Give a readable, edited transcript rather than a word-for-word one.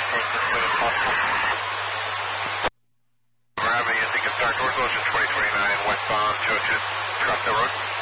take as soon as possible. Miami, Indian Star, North Ocean 2029, westbound 202, cross the road.